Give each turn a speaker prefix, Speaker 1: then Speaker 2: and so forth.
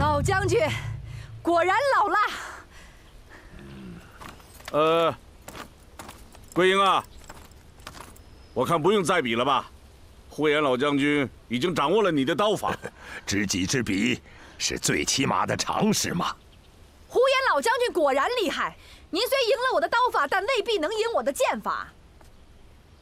Speaker 1: 老将军果然老了。
Speaker 2: 桂英啊，我看不用再比了吧？呼延老将军已经掌握了你的刀法，
Speaker 3: 知己知彼是最起码的常识嘛。
Speaker 1: 呼延老将军果然厉害，您虽赢了我的刀法，但未必能赢我的剑法。